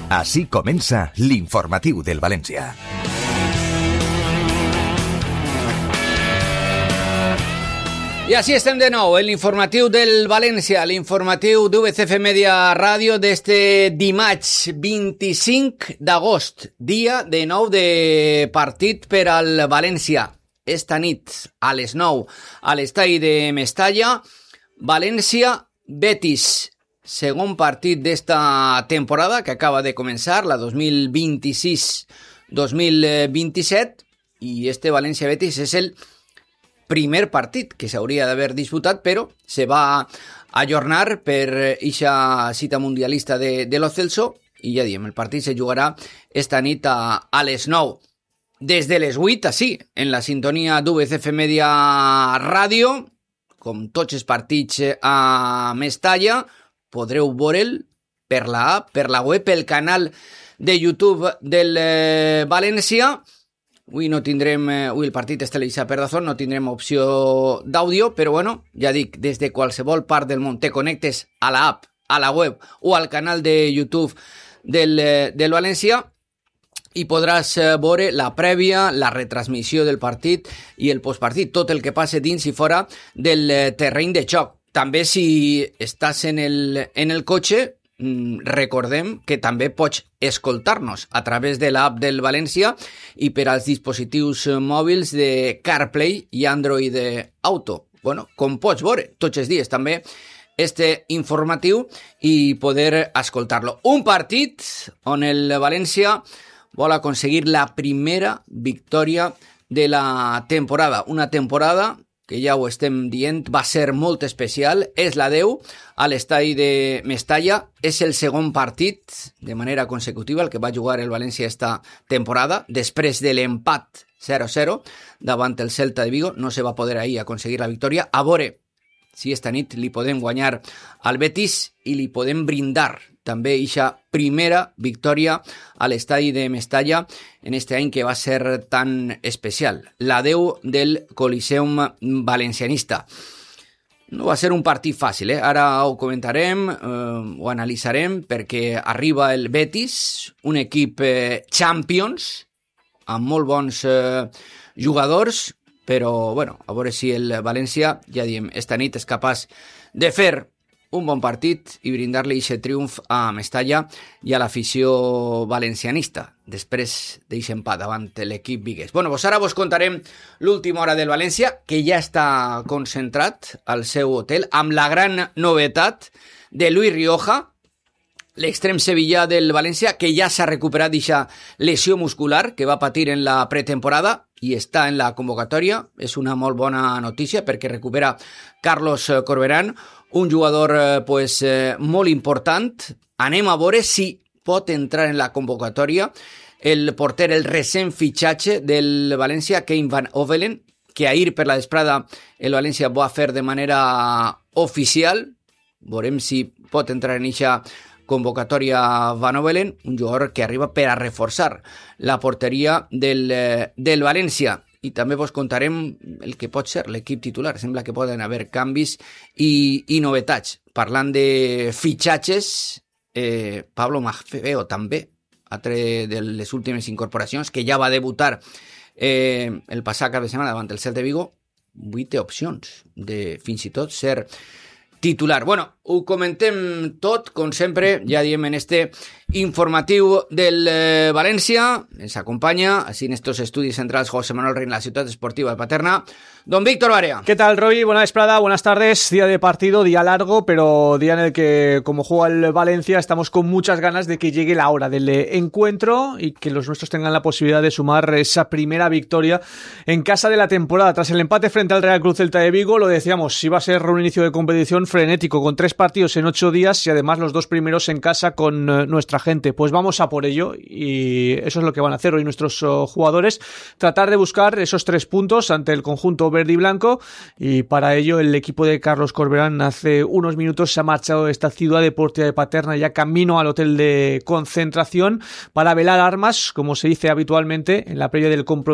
Així comença l'informatiu del València. I així estem de nou, en l'informatiu del València, l'informatiu d'UVCF Media Ràdio d'este dimarts 25 d'agost, dia de nou de partit per al València. Esta nit, a les 9, a l'estadi de Mestalla, València-Betis, segon partit d'esta temporada que acaba de començar, la 2026-2027, i este València-Betis és el primer partit que s'hauria d'haver disputat, però se va ajornar per eixa cita mundialista de Lo Celso, i ja diem, el partit se jugarà esta nit a les 9. Des de les 8, així, en la sintonia d'UVCF Media Ràdio, com tots els partits a Mestalla, podreu veure'l per la app, per la web, pel canal de YouTube del València. Avui no tindrem, avui el partit és televisat per DAZN, no tindrem opció d'àudio, però bueno, ja dic, des de qualsevol part del món te connectes a la app, a la web o al canal de YouTube del València i podràs veure la prèvia, la retransmissió del partit i el postpartit, tot el que passe dins i fora del terreny de joc. També si estàs en el cotxe, recordem que també pots escoltar-nos a través de l'app del València i per als dispositius mòbils de CarPlay i Android Auto. Bueno, com pots veure tots els dies també este informatiu i poder escoltar-lo. Un partit on el València vol aconseguir la primera victòria de la temporada. Una temporada que ja ho estem dient, va ser molt especial, és la 10 a l'estadi de Mestalla, és el segon partit de manera consecutiva el que va jugar el València esta temporada, després de l'empat 0-0 davant el Celta de Vigo, no se va poder ahir aconseguir la victòria, a veure si esta nit li podem guanyar al Betis i li podem brindar també eixa primera victòria a l'estadi de Mestalla en este any que va ser tan especial, la 10 del Coliseum Valencianista. No va ser un partit fàcil, ara ho comentarem, ho analitzarem, perquè arriba el Betis, un equip Champions, amb molt bons jugadors, però bueno, a veure si el València, ja diem, esta nit és capaç de fer un bon partit i brindar-li aquest triomf a Mestalla i a l'afició valencianista després d'aquest empat davant l'equip viguès. Bueno, doncs ara vos contarem l'última hora del València, que ja està concentrat al seu hotel, amb la gran novetat de Luis Rioja, l'extrem sevillà del València, que ja s'ha recuperat d'aquesta lesió muscular que va patir en la pretemporada i està en la convocatòria. És una molt bona notícia perquè recupera Carlos Corberán, un jugador molt important. Anem a veure si pot entrar en la convocatòria el porter, el recent fitxatge del València, Kein Van Ovelen, que ahir per la vesprada el València va fer de manera oficial. Veurem si pot entrar en eixa convocatòria Van Ovelen, un jugador que arriba per a reforçar la porteria del València. I també vos contarem el que pot ser l'equip titular. Sembla que poden haver canvis i novetats. Parlant de fitxatges, Pablo Maffeo també, altre de les últimes incorporacions, que ja va debutar el passat cap de setmana davant el Celta de Vigo, 8 té opcions de fins i tot ser titular. Bueno, ho comentem tot, com sempre, ja diem en este informatiu del València. Ens acompaña, así en estos estudios centrales, José Manuel Reina, la ciudad esportiva de Paterna, don Víctor Barea. ¿Qué tal, Roy? Buena vesprada, buenas tardes. Día de partido, día largo, pero día en el que, como juega el Valencia, estamos con muchas ganas de que llegue la hora del encuentro y que los nuestros tengan la posibilidad de sumar esa primera victoria en casa de la temporada. Tras el empate frente al Real Cruz Celta de Vigo, lo decíamos, iba a ser un inicio de competición frenético, con 3 partidos en 8 días y además los 2 primeros en casa con nuestra gente. Pues vamos a por ello y eso es lo que van a hacer hoy nuestros jugadores, tratar de buscar esos 3 puntos ante el conjunto verde y blanco, y para ello el equipo de Carlos Corberán hace unos minutos se ha marchado de esta ciudad deportiva de Paterna ya camino al hotel de concentración para velar armas, como se dice habitualmente en la previa del compromiso